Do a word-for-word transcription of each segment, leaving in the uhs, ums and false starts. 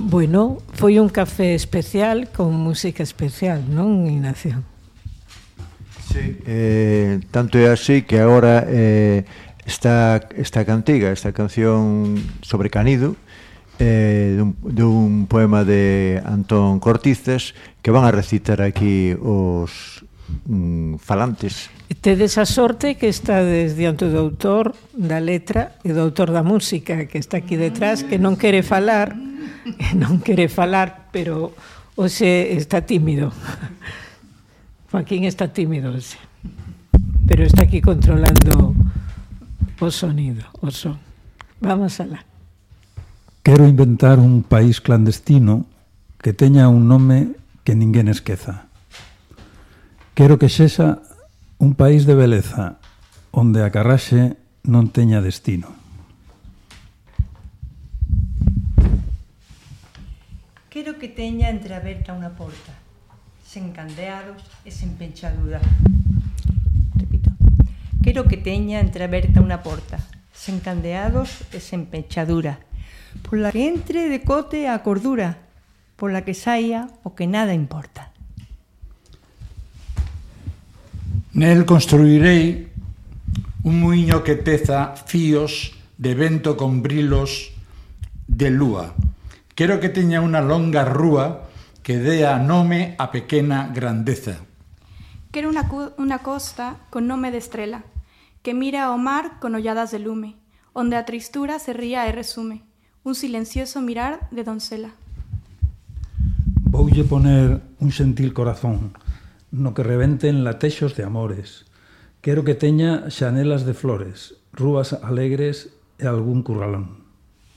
Bueno, foi un café especial con música especial, non, Ignacio? Sí, eh, tanto é así que agora eh, esta, esta cantiga, esta canción sobre Canido, eh, dun, dun poema de Antón Cortizas, que van a recitar aquí os mm, falantes. Tedes a sorte que estades diante do autor da letra e do autor da música, que está aquí detrás, que non quere falar, que non quere falar, pero hoxe está tímido. Joaquín está tímido hoxe, pero está aquí controlando o sonido, o son. Vamos alá. Quero inventar un país clandestino que teña un nome que ninguén esqueza. Quero que sexa un país de beleza onde a carraxe non teña destino. Quero que teña entreaberta unha porta, sen candeados e sen penchadura. Repito. Quero que teña entreaberta unha porta, sen candeados e sen penchadura, pola que entre de cote a cordura, pola que saia o que nada importa. Nel construirei un muiño que teza fíos de vento con brilos de lúa. Quero que teña unha longa rúa que dea nome a pequena grandeza. Quero unha, unha costa con nome de estrela, que mira ao mar con olladas de lume, onde a tristura se ría e resume, un silencioso mirar de doncela. Voulle poner un xentil corazón, no que rebenten latexos de amores. Quero que teña xanelas de flores, rúas alegres e algún curralón.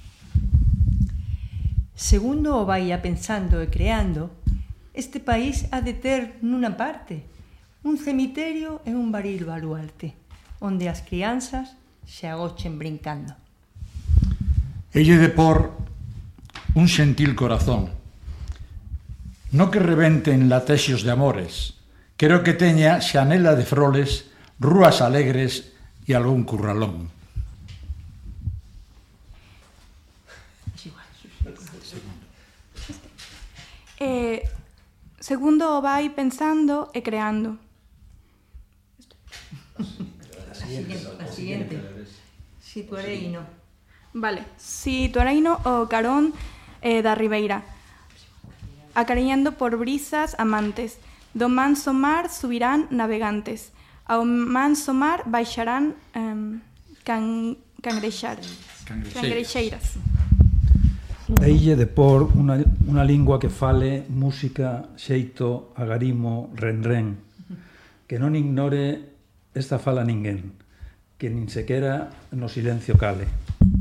Segundo o vaia pensando e creando, este país ha de ter nunha parte un cemiterio e un baril baluarte, onde as crianzas se agochen brincando. Elle de por un xentil corazón, no que rebenten latexos de amores. Quero que teña xanela de froles, rúas alegres e algún curralón. Eh, segundo o vai pensando e creando. A siguiente, a siguiente. Situareino. Vale, situareino o carón eh, da ribeira, acariñando por brisas amantes. Do manso mar subirán navegantes, ao manso mar baixarán eh, can, cangrexar, cangrexeiras. Deille de por unha, unha lingua que fale música, xeito, agarimo, renren, que non ignore esta fala ninguén, que nin sequera no silencio cale.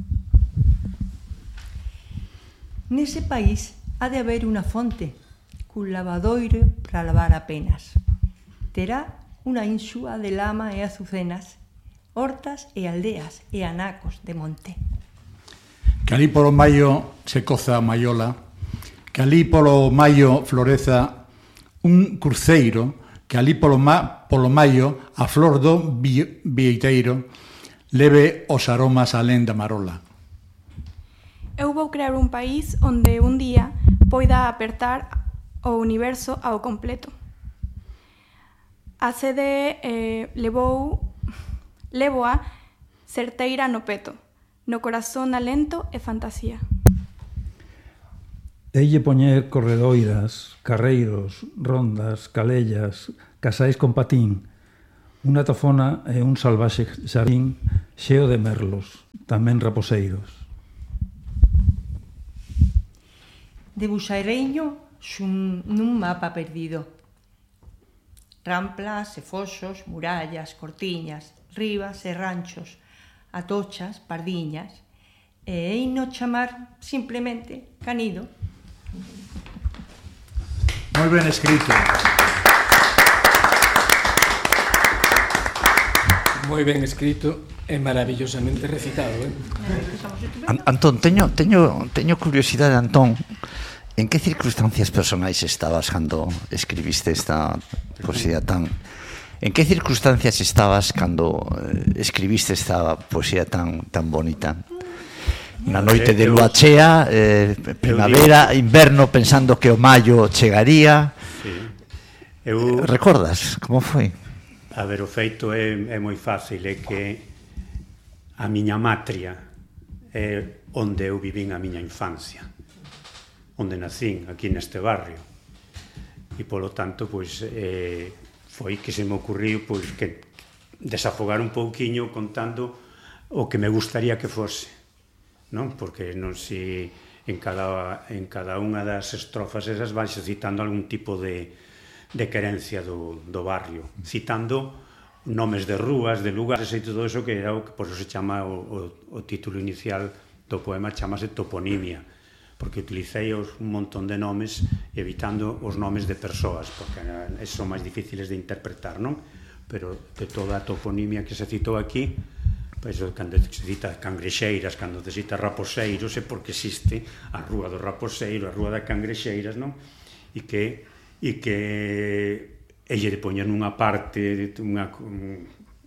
Nese país ha de haber unha fonte, cun lavadoiro para lavar apenas. Terá unha insúa de lama e azucenas, hortas e aldeas e anacos de monte. Que alí polo maio se coza a maiola, que alí polo maio floreza un cruceiro, que alí polo, ma, polo maio a flor do vi, vieiteiro leve os aromas alén da marola. Eu vou crear un país onde un día poida apertar o universo ao completo. A sede eh, levou, levoa certeira no peto, no corazón alento e fantasía. Deille poñer corredoiras, carreiros, rondas, calellas, casais con patín, unha tofona e un salvaxe xardín xeo de merlos, tamén raposeiros. Debuxareiño xun, nun mapa perdido. Ramplas e foxos, murallas, cortiñas, ribas e ranchos, atochas, pardiñas, e eino chamar simplemente Canido. Moi ben escrito. Moi ben escrito e maravillosamente recitado, eh? Antón, teño, teño, teño curiosidade, Antón. En que circunstancias personais estabas cando escribiste esta poesía tan... En que circunstancias estabas cando escribiste esta poesía tan, tan bonita? Na noite de lúa chea, eh, primavera, inverno, pensando que o maio chegaría. Sí. Eu... Recordas como foi? A ver, o feito é, é moi fácil, é que a miña matria é onde eu vivín a miña infancia, onde nacín, aquí neste barrio, e polo tanto, pois, eh, foi que se me ocurriu, pois, que desafogar un pouquiño contando o que me gustaría que fose, non? Porque non si en cada, en cada unha das estrofas esas vais citando algún tipo de, de querencia do, do barrio, citando nomes de rúas, de lugares e todo eso, que era o que por eso se chama o, o, o título inicial do poema, chamase toponimia, porque utilicei os, un montón de nomes evitando os nomes de persoas, porque son máis difíciles de interpretar, non? Pero de toda a toponimia que se citou aquí, pois, cando se cita Cangrexeiras, cando se cita Raposeiros, é porque existe a Rúa do Raposeiro, a Rúa da Cangrexeiras, non? E que, e que elle de poñer nunha parte, unha, un,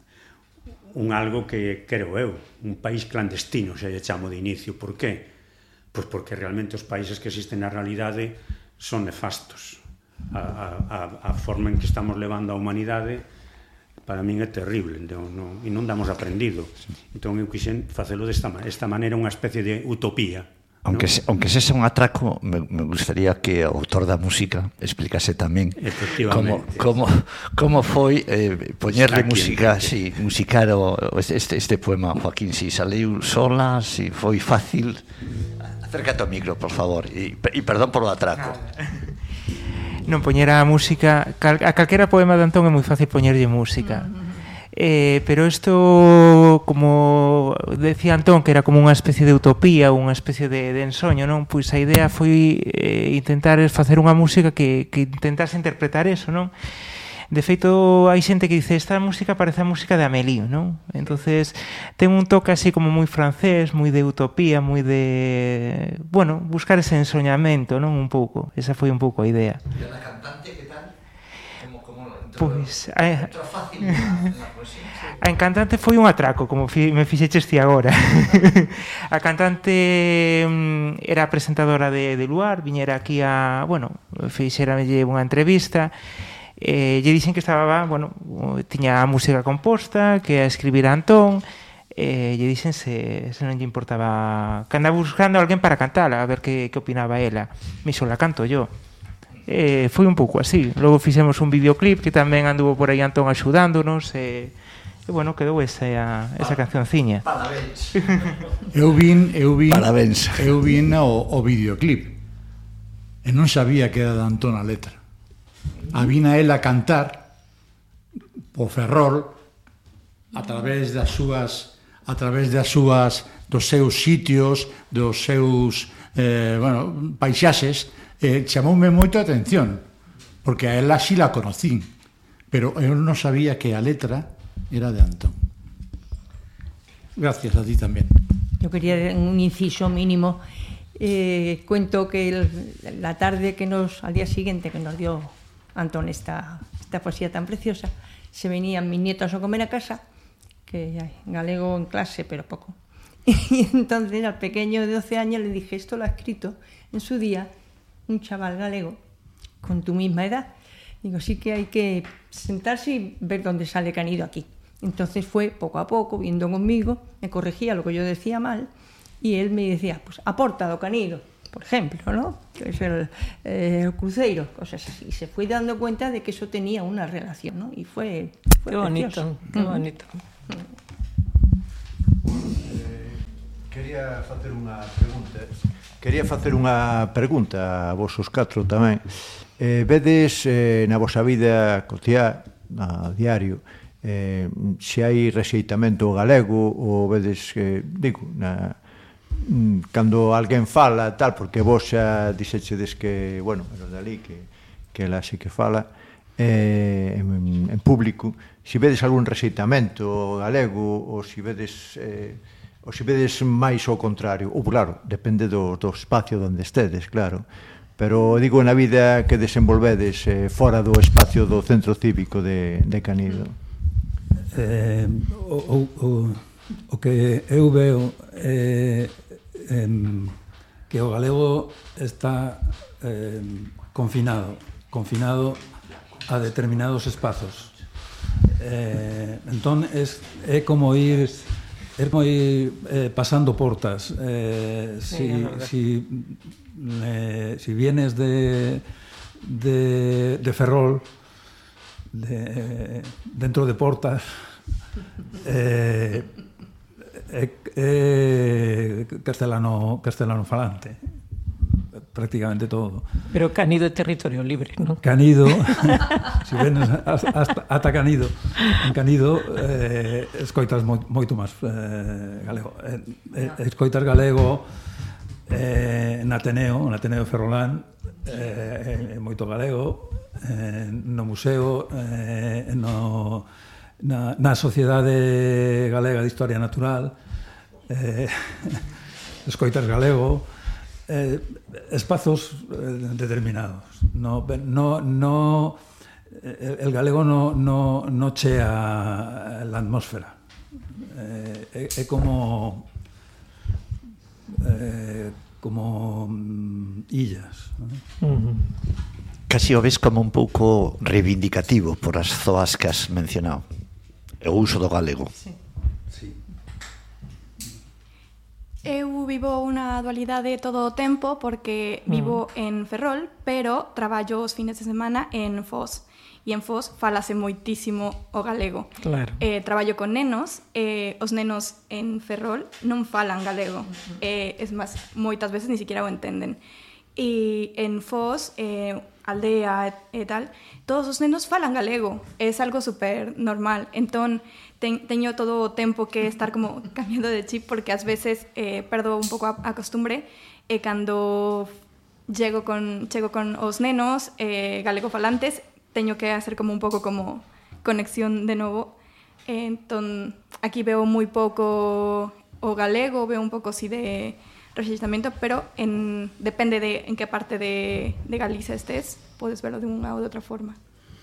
un algo que, creo eu, un país clandestino, se lle chamo de inicio. Por qué? Pois porque realmente os países que existen na realidade son nefastos. A, a, a forma en que estamos levando a humanidade para min é terrible, non, non, e non damos aprendido. Entón eu quixen facelo desta esta maneira, unha especie de utopía. Aunque, ¿no? se, aunque sexa un atraco, me, me gustaría que o autor da música explicase tamén como, como, como foi eh, poñerle música, si, musicar o, este, este poema, Joaquín, si saliu sola, si foi fácil. Acércate ao micro, por favor, e, e perdón por o atraco. Non poñer a música, cal, a calquera poema de Antón é moi fácil poñerlle música. Eh, pero isto, como decía Antón, que era como unha especie de utopía, unha especie de, de ensoño, non? Pois a idea foi eh, intentar facer unha música que, que intentase interpretar eso, non? De feito, hai xente que dice esta música parece a música de Amélie, non? Entonces, ten un toque así como moi francés, moi de utopía, moi de... Bueno, buscar ese ensoñamento, non? Un pouco. Esa foi un pouco a idea. E a cantante, que tal? Pois, a, a encantante foi un atraco, como fi, me fixeches ti agora. A cantante um, era presentadora de, de Luar, viñera aquí a, bueno, fixeramelle unha entrevista, eh, lle dixen que estaba, bueno, tiña a música composta, que a escribir a Antón, eh, lle dixen se, se non lle importaba, que andaba buscando a alguén para cantala, a ver que, que opinaba ela. Me xo la canto yo. Eh, foi un pouco así. Logo fixemos un videoclip que tamén anduvo por aí Antón axudándonos e, e bueno, quedou esa, esa cancionciña. Parabéns. Eu vin, eu vin, Parabéns. Eu vin o, o videoclip e non sabía que era de Antón a letra. A vin a ela cantar po Ferrol a través das súas a través das súas dos seus sitios, dos seus eh, bueno, paisaxes. Eh, chamoume moito a atención porque a ela sí la conocín, pero eu non sabía que a letra era de Antón. Gracias a ti tamén. Yo quería un inciso mínimo. Eh, cuento que el, la tarde que nos, al día siguiente que nos dio Antón esta, esta poesía tan preciosa, se venían mis nietos a comer a casa, que hay galego en clase, pero poco. Y entonces al pequeño de doce años le dije, esto lo ha escrito en su día un chaval galego con tu misma edad. Digo, sí que hay que sentarse y ver dónde sale Canido aquí. Entonces fue poco a poco, viendo conmigo, me corregía lo que yo decía mal y él me decía, pues aporta do Canido, por ejemplo, ¿no? Que es el, eh, el cruceiro, cosas así. Y se fue dando cuenta de que eso tenía una relación, ¿no? Y fue, fue qué bonito, qué uh-huh. bonito. Eh, quería facer unha pregunta. Quería facer unha pregunta a vos os catro tamén. Eh, vedes eh, na vosa vida cotiá, a diario, eh, se hai rexeitamento galego ou vedes, eh, digo, na, cando alguén fala tal, porque vos xa dixechedes que, bueno, pero dali que, que ela sí que fala eh, en, en público, se vedes algún rexeitamento galego ou se vedes... Eh, ou se vedes máis ao contrario, ou claro, depende do, do espacio onde estedes, claro, pero digo na vida que desenvolvedes eh, fora do espacio do centro cívico de, de Canido. Eh, o, o, o que eu veo eh, em, que o galego está eh, confinado, confinado a determinados espazos. Eh, entón, es, é como ir... É como ir eh, pasando portas. Eh, si, si, eh, si vienes de, de, de Ferrol, de, dentro de portas, eh, é, é castelano, castelano falante. Prácticamente todo. Pero Canido é territorio libre, non? Canido, si venes hasta, ata Canido, en Canido eh, escoitas mo, moito máis eh, galego. Eh, eh, escoitas galego eh, en Ateneo, en Ateneo Ferrolán, eh, eh, moito galego, eh, no museo, eh, no, na, na Sociedade Galega de Historia Natural, eh, escoitas galego, eh, espazos eh, determinados. No, no, no, el, el galego no, no, no chea la atmósfera. Eh, é, é como eh, como mm, illas, ¿no? Uh-huh. Casi o ves como un pouco reivindicativo por as zoas que has mencionado, o uso do galego. Sí. Eu vivo unha dualidade todo o tempo porque vivo mm. en Ferrol, pero traballo os fines de semana en Foz. E en Foz falase moitísimo o galego. Claro. Eh, traballo con nenos, e os nenos en Ferrol non falan galego. Uh-huh. Eh, es máis, moitas veces ni siquiera o entenden. E en Foz, eh, aldea e tal, todos os nenos falan galego. É algo super normal. Entón, ten, teño todo o tempo que estar como cambiando de chip porque ás veces eh, perdo un pouco a, a costumbre e cando chego con, chego con os nenos eh, galego falantes teño que hacer como un pouco como conexión de novo. Eh, entón, aquí veo moi pouco o galego, veo un pouco así de rexistramento, pero en, depende de en que parte de, de Galicia estés, podes verlo de unha ou de outra forma.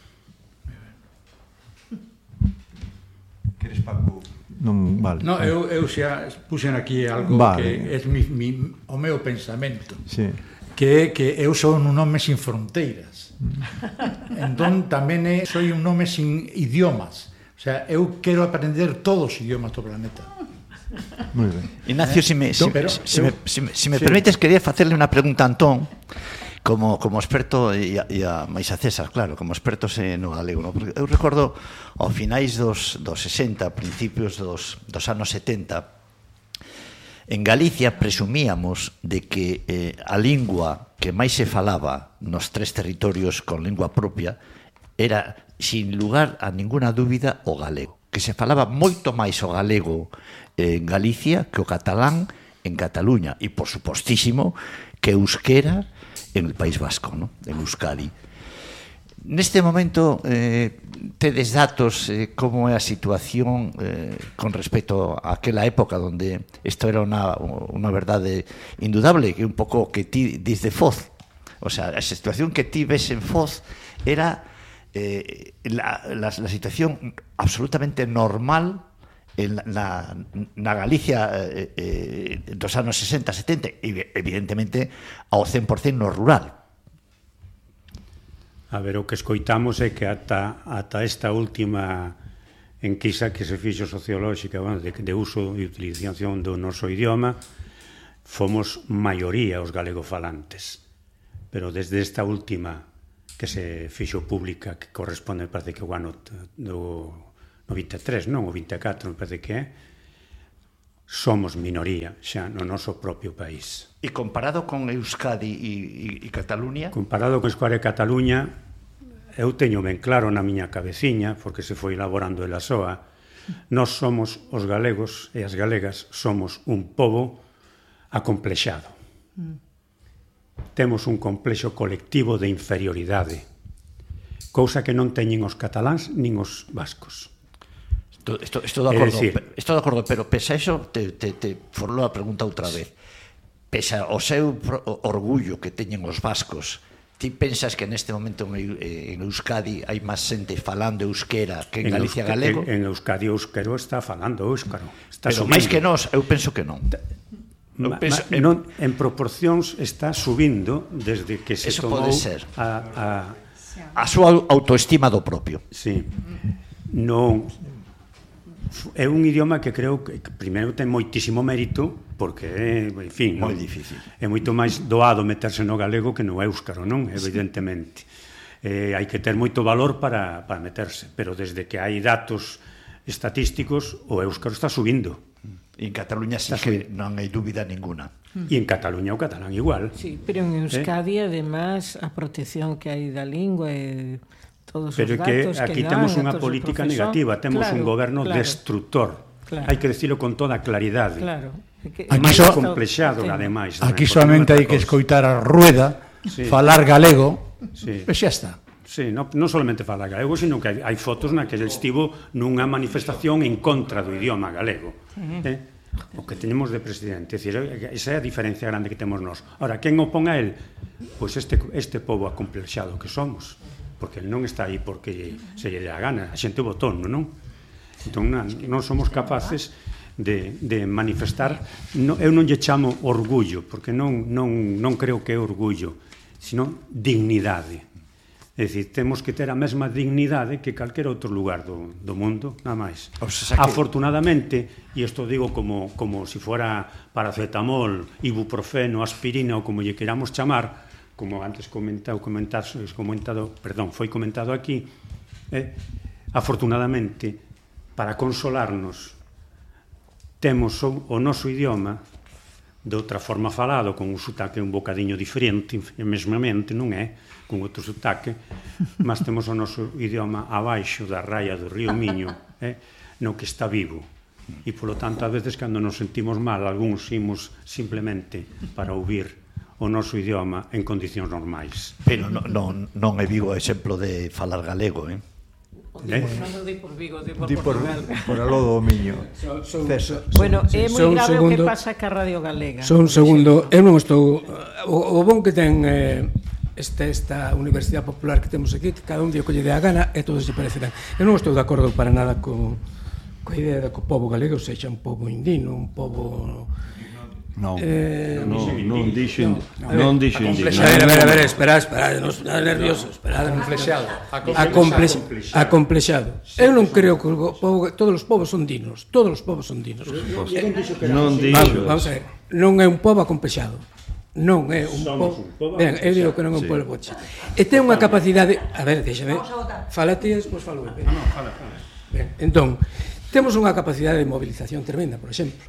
Queres, Paco? Non, vale. No, eu, eu xa puxen aquí algo vale. Que é mi, mi, o meu pensamento. Sí. Que é que eu son un home sin fronteiras. Entón tamén é, soy un home sin idiomas. O sea, eu quero aprender todos os idiomas do planeta. Muy ben. Ignacio, eh? si me, si, Pero, si, eu, me, si, me, si me sí. permites, quería facerle unha pregunta a Antón, como, como experto, e a, e a máis a César, claro, como expertos no galego, no? Porque eu recordo ao finais dos, dos sesenta, principios dos, dos anos setenta, en Galicia presumíamos de que eh, a lingua que máis se falaba nos tres territorios con lingua propia era, sin lugar a ninguna dúbida, o galego. Que se falaba moito máis o galego en Galicia que o catalán en Cataluña e, por supostísimo, que euskera en el País Vasco, ¿no? En Euskadi. Neste momento, eh, tedes datos eh, como é a situación eh, con respecto a aquela época onde isto era unha, unha verdade indudable, que un pouco que ti dis de Foz. O sea, a situación que ti ves en Foz era eh, la, la, la situación absolutamente normal en la, na Galicia eh, eh, dos anos sesenta, setenta, e evidentemente ao cen por cento no rural. A ver, o que escoitamos é que ata, ata esta última enquisa que se fixo sociolóxica, bueno, de, de uso e utilización do noso idioma, fomos maioría os galegofalantes. Pero desde esta última que se fixo pública, que corresponde, parece que o ano do no vinte e tres, non, o vinte e catro, me parece que é, somos minoría xa no noso propio país. E comparado con Euskadi e, e, e Cataluña? Comparado con Euskadi e Cataluña, eu teño ben claro na miña cabeciña, porque se foi elaborando ela soa, nós somos os galegos e as galegas somos un pobo acomplexado. Mm. Temos un complexo colectivo de inferioridade, cousa que non teñen os cataláns nin os vascos. Estou, estou, de acordo, decir, estou de acordo, pero pese a eso, te, te, te forlo a pregunta outra vez. Pese ao seu orgullo que teñen os vascos, ti pensas que neste momento en Euskadi hai máis xente falando euskera que en, en Galicia Euska, galego? En, en Euskadi o euskero está falando euskaro. Está pero máis que nós, eu penso que non. Ma, ma, non, en proporcións está subindo desde que se Eso tomou pode ser. A, a, a súa autoestima do propio. Sí. Non, é un idioma que creo que primeiro ten moitísimo mérito porque é, en fin, moi non, difícil. É moito máis doado meterse no galego que no éuscaro, non? Evidentemente. Eh, hai que ter moito valor para, para meterse, pero desde que hai datos estatísticos o éuscaro está subindo. E en Cataluña sí que non hai dúbida ninguna. E en Cataluña o catalán igual. Sí, pero en Euskadi, ¿Eh? además, a protección que hai da lingua e todos pero os que datos que aquí dan, temos unha política negativa, temos claro, un goberno claro, destructor. Claro. Hai que decirlo con toda claridade. Claro. É máis so, complexado, ademais. Aquí solamente hai que escoitar a Rueda, sí. falar galego, sí. e xa está. Sí, non, non solamente falar galego, sino que hai, hai fotos na que ele estivo nunha manifestación en contra do idioma galego. Uh-huh. Eh? O que tenemos de presidente. É dicir, esa é a diferencia grande que temos nós. Ahora, quen opón a él? Pois este, este povo acomplexado que somos. Porque ele non está aí porque se lle dá a gana. A xente votou, non? Entón, non somos capaces de, de manifestar. No, eu non lle chamo orgullo, porque non, non, non creo que é orgullo, sino dignidade. É dicir, temos que ter a mesma dignidade que calquera outro lugar do, do mundo, nada máis. O sea, que... Afortunadamente, e isto digo como, como si fuera paracetamol, ibuprofeno, aspirina ou como lle queramos chamar, como antes comentado, comentado, comentado perdón, foi comentado aquí, eh, afortunadamente, para consolarnos, temos o, o noso idioma de outra forma falado, con un sotaque un bocadiño diferente, mesmamente, non é? Con outro sotaque, mas temos o noso idioma abaixo da raia do río Miño, eh, no que está vivo. E, polo tanto, a veces, cando nos sentimos mal, algúns imos simplemente para ouvir o noso idioma en condicións normais. Pero non, non, non é Vigo exemplo de falar galego, eh? Eh? Non di por Vigo, di por di por, Portugal. Por aló do Miño. So, so, so, bueno, é moi so grave segundo, o que pasa ca Radio Galega. Só un segundo, eu non estou... O, o bon que ten... Eh, Esta, esta Universidade Popular que temos aquí, que cada un día colle de a gana e todos se parecerán. Eu non estou de acordo para nada co, coa idea de que o povo galego sexa un povo indino, un povo... Non, eh, non, non dixen, no, non dixen indino. A ver, a ver, a ver, espera, espera, non está nervioso, espera. Acomplexado. Acomplexado. Acomplexado. Eu non creo que o povo, todos os povos son dinos, todos os povos son dinos. Non dixo. Vamos a ver, non é un povo acomplexado. Non é un pobo. Ben, eu digo que non é un pobo boche. E ten unha capacidade, a ver, déxame. Fala ti, despois falo eu. Non, fala, fala. Ben, entón, temos unha capacidade de movilización tremenda, por exemplo.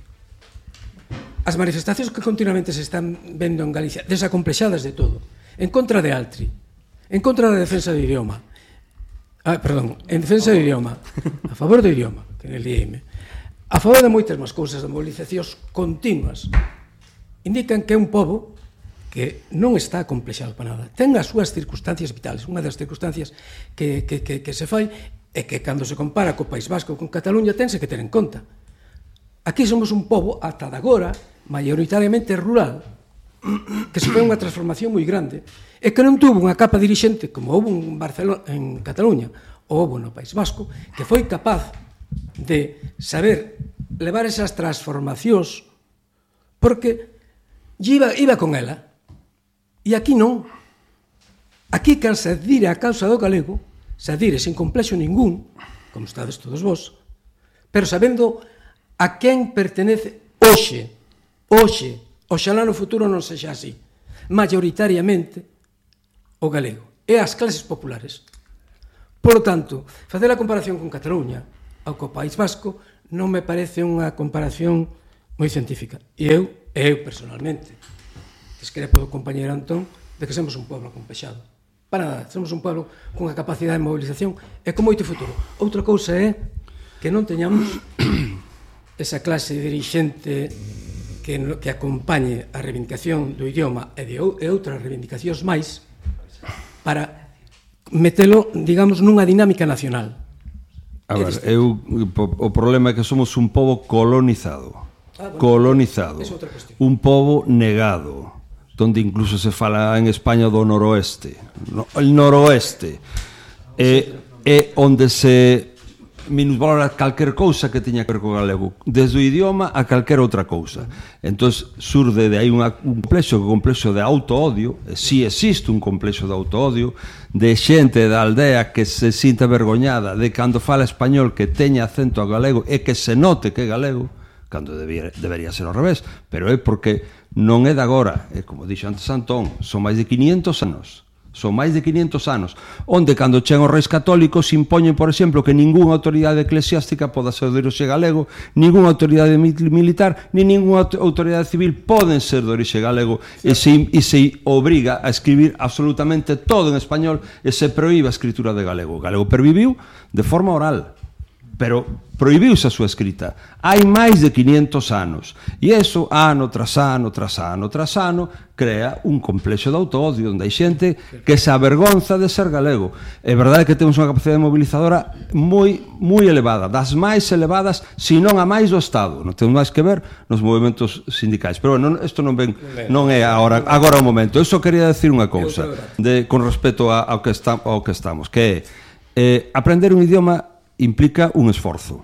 As manifestacións que continuamente se están vendo en Galicia, desacomplexadas de todo, en contra de Altri, en contra da defensa do idioma. Ah, perdón, en defensa do idioma, a favor do idioma, que en el I M, a favor de moitas máis cousas, de movilizacións continuas, indican que é un pobo que non está complexado para nada. Ten as súas circunstancias vitales. Unha das circunstancias que, que, que, que se fai é que cando se compara co País Vasco con Cataluña tense que ter en conta. Aquí somos un pobo, ata de agora, maioritariamente rural, que se fai unha transformación moi grande e que non tuvo unha capa dirixente como houve en Barcelona, en Cataluña ou houve no País Vasco, que foi capaz de saber levar esas transformacións porque iba, iba con ela. E aquí non. Aquí can se adire a causa do galego, se adire sin complexo ningún, como estades todos vos, pero sabendo a quen pertenece hoxe, hoxe, oxalá no futuro non sexa así, maioritariamente o galego e as clases populares. Por lo tanto, facer a comparación con Cataluña ou co País Vasco non me parece unha comparación moi científica. E eu, eu personalmente, discrepo do compañeiro Antón de que somos un pueblo complexado. Para nada, somos un pueblo con a capacidade de mobilización e con moito futuro. Outra cousa é que non teñamos esa clase dirixente que, que acompañe a reivindicación do idioma e de e outras reivindicacións máis para metelo, digamos, nunha dinámica nacional. A ver, eu, o problema é que somos un pobo colonizado. Ah, bueno, colonizado. Un pobo negado, donde incluso se fala en España do noroeste. No, el noroeste. É, é onde se minusvalorar calquer cousa que teña que ver co galego, desde o idioma a calquer outra cousa. Entón, surde de aí unha, un complexo, un complexo de auto-odio, e si existe un complexo de auto-odio, de xente da aldea que se sinta vergoñada de cando fala español que teña acento galego e que se note que é galego, cando debería, debería ser ao revés, pero é porque non é de agora, e como dixo antes Antón, son máis de quinientos anos. Son máis de quinientos anos, onde cando chegan os reis católicos impoñen, por exemplo, que ningunha autoridade eclesiástica poda ser de orixe galego, ningunha autoridade militar, ni ningunha autoridade civil poden ser de orixe galego, e se, e se obriga a escribir absolutamente todo en español e se proíba a escritura de galego. O galego perviviu de forma oral, pero prohibiuse a súa escrita hai máis de quinientos anos, e iso ano tras ano, tras ano, tras ano crea un complexo de auto-odio onde hai xente que se avergonza de ser galego. É verdade que temos unha capacidade mobilizadora moi, moi elevada, das máis elevadas, se non a máis do Estado. Non temos máis que ver nos movimentos sindicais, pero bueno, isto non ven, non é agora, agora o momento. Eu só quería decir unha cousa de, con respecto a, ao, que está, ao que estamos, que é eh, aprender un idioma implica un esforzo.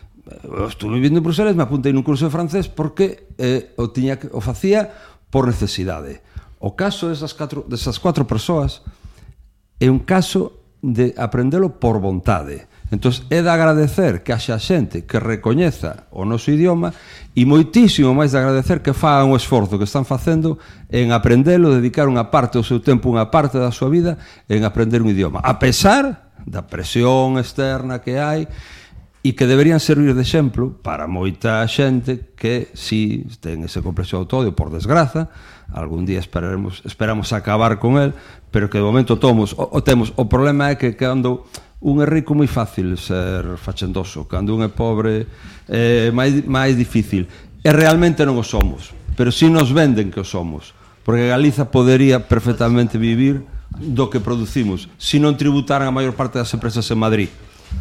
Eu estou vivindo en Bruselas, me apuntei nun curso de francés porque eh, o, tiña que, o facía por necesidade. O caso desas catro, desas cuatro persoas é un caso de aprendelo por vontade. Entón, é de agradecer que haxa xente que recoñeza o noso idioma e moitísimo máis de agradecer que fagan o esforzo que están facendo en aprendelo, dedicar unha parte do seu tempo, unha parte da súa vida en aprender un idioma. A pesar da presión externa que hai e que deberían servir de exemplo para moita xente que si ten ese complexo de autoodio, por desgraza, algún día esperamos, esperamos acabar con el, pero que de momento tomos, o, o temos. O problema é que cando un é rico moi fácil ser fachendoso, cando un é pobre é máis, máis difícil, e realmente non o somos, pero si nos venden que o somos, porque Galiza podería perfectamente vivir do que producimos, se non tributaran a maior parte das empresas en Madrid.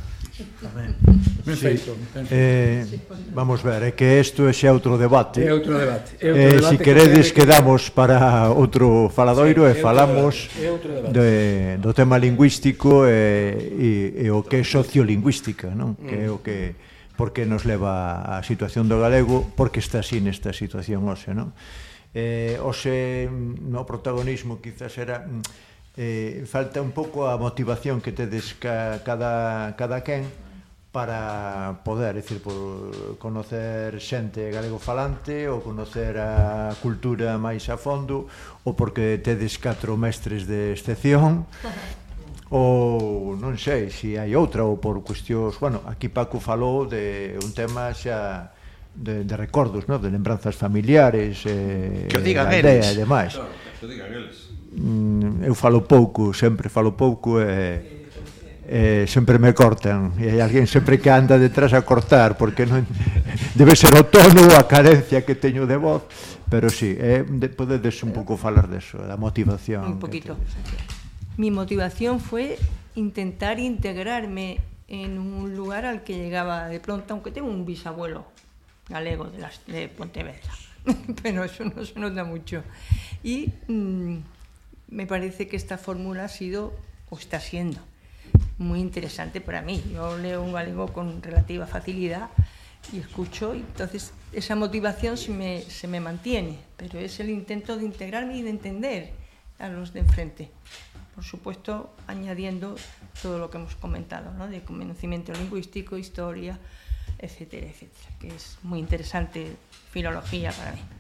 Sí. Eh, vamos ver, é que isto é xa outro debate. É outro debate. É outro eh, debate si queredes que quedamos para outro faladoiro sí, e falamos de, do tema lingüístico e, e, e o que é sociolingüística, non? Mm. Que é o que porque nos leva a situación do galego, porque está así nesta situación hoxe, non? Eh, hoxe no protagonismo quizás era eh, falta un pouco a motivación que tedes ca, cada, cada quen para poder, é dicir, por conocer xente galego falante ou conocer a cultura máis a fondo, ou porque tedes catro mestres de excepción, ou non sei se hai outra, ou por cuestións, bueno, aquí Paco falou de un tema xa de, de recordos, no? De lembranzas familiares, eh, que o digan aldea e demais. Claro, que o digan eles. Eu falo pouco, sempre falo pouco e Eh, sempre me cortan e hai alguén sempre que anda detrás a cortar porque non debe ser o tono ou a carencia que teño de voz, pero sí, eh, de, podedes un pouco falar deso, da motivación. Un poquito. Mi motivación fue intentar integrarme en un lugar al que llegaba de pronto, aunque tengo un bisabuelo galego de, las, de Pontevedra, pero eso no se nota mucho. Y mmm, me parece que esta fórmula ha sido, o está siendo, muy interesante para mí. Yo leo un galego con relativa facilidad y escucho, y entonces esa motivación se me, se me mantiene, pero es el intento de integrarme y de entender a los de enfrente. Por supuesto, añadiendo todo lo que hemos comentado, ¿no? De conocimiento lingüístico, historia, etcétera, etcétera, que es muy interesante filología para mí.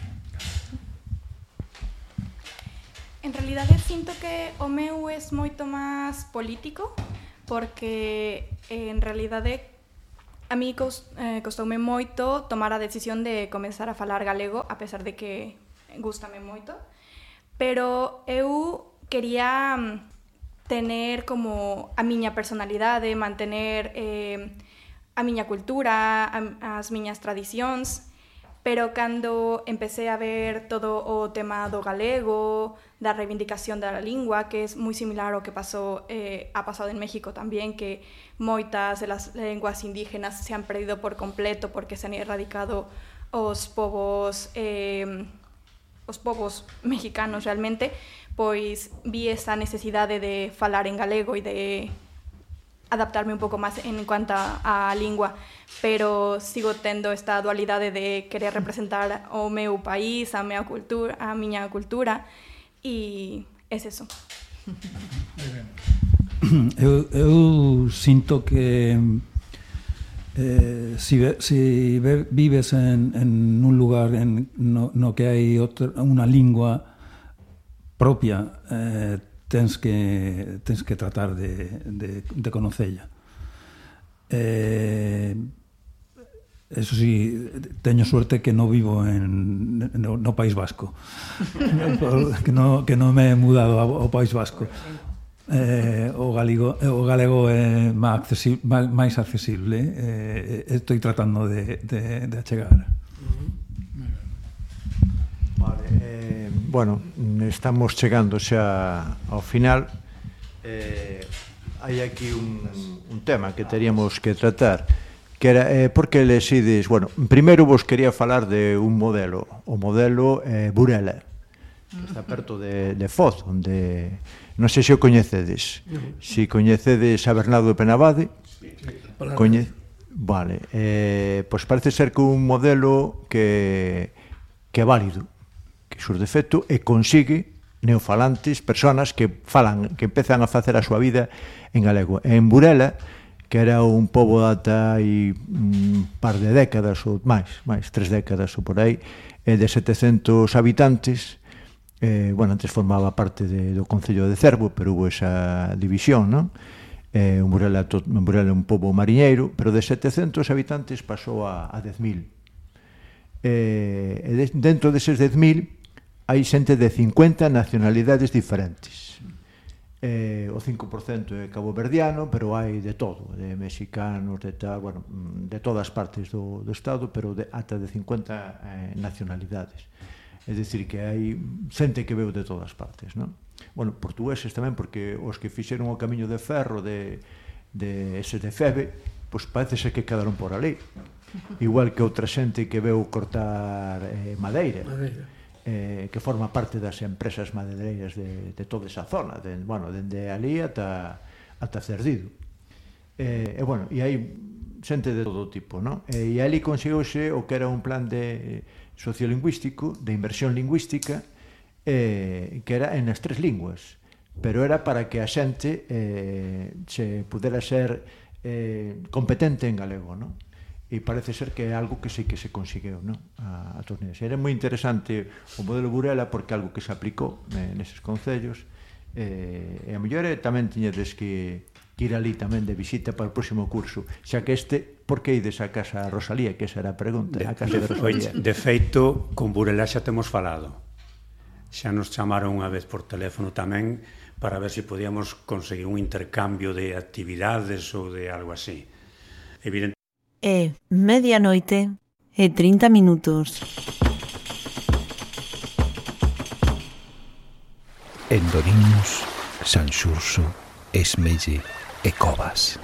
En realidade sinto que o meu é moito máis político, porque en realidade a mí cost, eh, costoume moito tomar a decisión de comezar a falar galego, a pesar de que gústame moito, pero eu quería tener como a miña personalidade, mantener eh, a miña cultura, a, as miñas tradicións, pero cando empecé a ver todo o tema do galego, da reivindicación da lingua, que é moi similar ao que pasou, eh, ha pasado en México tamén, que moitas de las lenguas indígenas se han perdido por completo porque se han erradicado os povos eh, os povos mexicanos realmente, pois vi esa necesidade de falar en galego e de adaptarme un pouco máis en cuanto á lingua, pero sigo tendo esta dualidade de querer representar o meu país, a miña cultura, a miña cultura, e é eso. Eu, eu sinto que eh, si, ve, si ve, vives en, en un lugar en, no, no que hai outra, unha lingua propia, eh, tens que tens que tratar de, de, de conocella. Eh, eso sí, teño suerte que non vivo en, no, no País Vasco, que non que no me he mudado ao País Vasco. Eh, o galego o galego é máis accesible, máis accesible, eh, estou tratando de, de, de achegar. Vale, eh, bueno, estamos chegando xa ao final. Eh, hai aquí un, un tema que teríamos que tratar, que era eh, por que lesides, bueno, primeiro vos quería falar de un modelo, o modelo eh, Burela, que está perto de, de Foz, onde non sei se o coñecedes. Se coñecedes a Bernardo de Penabade, coñe... Vale, eh, pois parece ser que un modelo que, que é válido, que sur defecto, e consigue neofalantes, personas que falan, que empezan a facer a súa vida en galego. En Burela, que era un pobo ata hai un par de décadas ou máis, máis tres décadas ou por aí, de setecentos habitantes. Eh, bueno, antes formaba parte de, do Concello de Cervo, pero hubo esa división, non? Eh, un Burela, to, un Burela un pobo mariñeiro, pero de setecentos habitantes pasou a, a dez mil. Eh, e de, dentro deses dez mil hai xente de cincuenta nacionalidades diferentes. Eh, o cinco por cento é caboverdiano, pero hai de todo, de mexicanos, de tal, bueno, de todas partes do, do estado, pero de, ata de cincuenta eh, nacionalidades. É dicir, que hai xente que veu de todas partes, non? Bueno, portugueses tamén, porque os que fixeron o camiño de ferro de, de ese de Febe, pois parece ser que quedaron por ali. Igual que outra xente que veu cortar eh, madeira, eh, que forma parte das empresas madeireiras de, de toda esa zona, de, bueno, dende ali ata, ata Cerdido. E, eh, bueno, e hai xente de todo tipo, non? E, e ali conseguiuse o que era un plan de sociolingüístico, de inversión lingüística, eh, que era en as tres linguas, pero era para que a xente eh, se pudera ser eh, competente en galego, non? E parece ser que é algo que sí que se conseguiu, non? A, a torneos. Era moi interesante o modelo Burela porque algo que se aplicou eh, neses concellos, eh, e a mellor tamén tiñedes que que ir ali tamén de visita para o próximo curso, xa que este, por que ides a casa a Rosalía, que esa era a pregunta, de, a casa de, de Rosalía. De feito, con Burela xa temos falado, xa nos chamaron unha vez por teléfono tamén para ver se podíamos conseguir un intercambio de actividades ou de algo así. Evidente. É medianoite e trinta minutos. En Doriños, Sanxurso, Esmelle e Covas.